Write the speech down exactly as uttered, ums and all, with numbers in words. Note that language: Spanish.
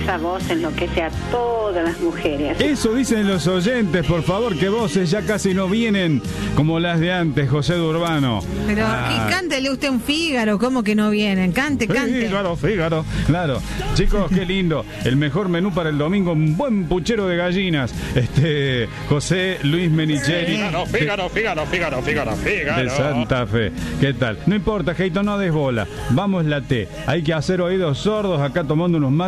esa voz enloquece a todas las mujeres. Eso dicen los oyentes, por favor, que voces ya casi no vienen como las de antes, José Durbano. Pero Ah. y cántele usted un Fígaro, ¿cómo que no vienen? Cante, cante. Fígaro, Fígaro, claro. Chicos, qué lindo. El mejor menú para el domingo, un buen puchero de gallinas. Este, José Luis Menicheli. Fígaro, Fígaro, Fígaro, Fígaro, Fígaro, Fígaro. De Santa Fe. ¿Qué tal? No importa, Jeito, no des bola. Vamos la T. Hay que hacer oídos sordos acá tomando unos mates.